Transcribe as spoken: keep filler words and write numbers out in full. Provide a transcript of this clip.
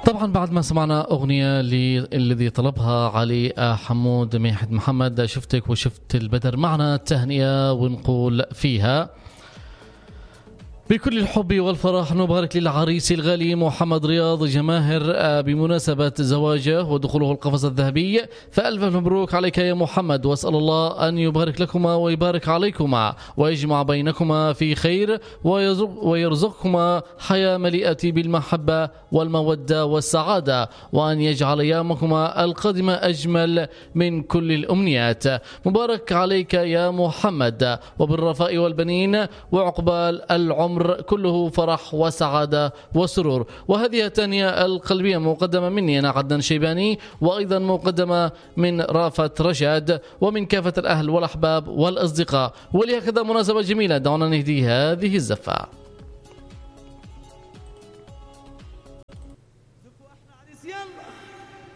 طبعا بعد ما سمعنا أغنية الذي طلبها علي حمود ميحد محمد، شفتك وشفت البدر معنا تهنئة ونقول فيها بكل الحب والفرح نبارك للعريس الغالي محمد رياض جماهر بمناسبة زواجه ودخوله القفص الذهبي، فألف مبروك عليك يا محمد، وأسأل الله أن يبارك لكما ويبارك عليكما ويجمع بينكما في خير ويرزقكما حياة مليئة بالمحبة والمودة والسعادة، وأن يجعل أيامكما القادمة أجمل من كل الأمنيات. مبارك عليك يا محمد وبالرفاء والبنين وعقبال العمر كله فرح وسعادة وسرور. وهذه التهنئة القلبية مقدمة مني أنا عدنان شيباني، وأيضا مقدمة من رافت رشاد ومن كافة الأهل والأحباب والأصدقاء. ولهكذا مناسبة جميلة دعونا نهدي هذه الزفة.